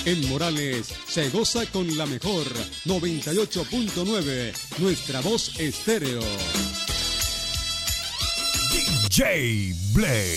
En Morales se goza con la mejor 98.9, nuestra voz estéreo. DJ Blade.